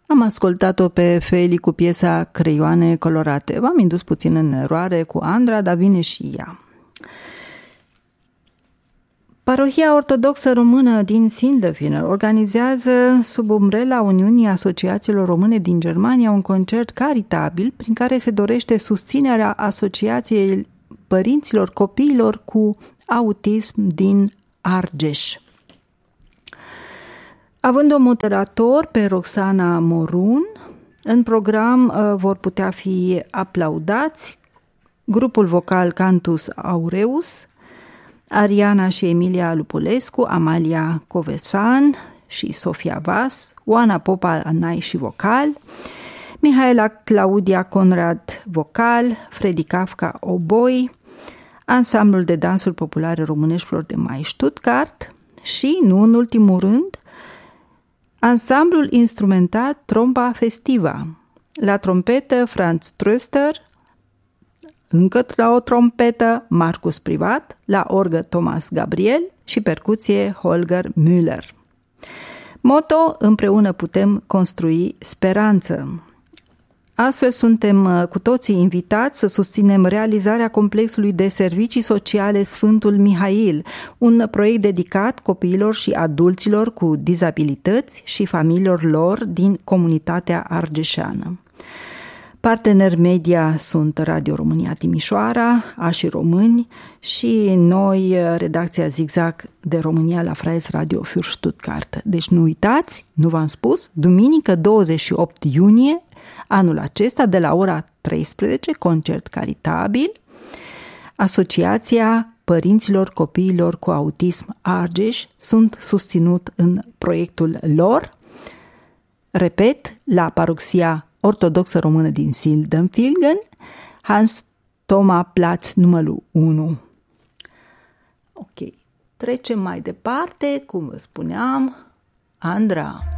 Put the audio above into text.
Am ascultat-o pe Feli cu piesa Creioane colorate. V-am indus puțin în eroare cu Andra, dar vine și ea. Parohia Ortodoxă Română din Sindelfingen organizează sub umbrela Uniunii Asociațiilor Române din Germania un concert caritabil prin care se dorește susținerea Asociației Părinților Copiilor cu Autism din Argeș. Având un moderator pe Roxana Morun, în program vor putea fi aplaudați grupul vocal Cantus Aureus, Ariana și Emilia Lupulescu, Amalia Covesan și Sofia Vas, Oana Popa Anai și vocal, Mihaela Claudia Conrad vocal, Freddy Kafka oboi, Ansamblul de dansuri populare românești Flori de Mai Stuttgart și, nu în ultimul rând, Ansamblul instrumental Tromba Festiva. La trompetă Franz Tröster, încă la o trompetă Marcus Privat, la orgă Thomas Gabriel și percuție Holger Müller. Moto: împreună putem construi speranță. Astfel suntem cu toții invitați să susținem realizarea complexului de servicii sociale Sfântul Mihail, un proiect dedicat copiilor și adulților cu dizabilități și familiilor lor din comunitatea argeșeană. Parteneri media sunt Radio România Timișoara, Ași Români și noi, redacția Zigzag de România la Freies Radio für Stuttgart. Deci nu uitați, nu v-am spus, duminică 28 iunie, anul acesta, de la ora 13, concert caritabil, Asociația Părinților Copiilor cu Autism Argeș sunt susținut în proiectul lor. Repet, la Parohia Ortodoxă Română din Sindelfingen, Hans Thoma Platz numărul 1. Ok, trecem mai departe, cum vă spuneam, Andra.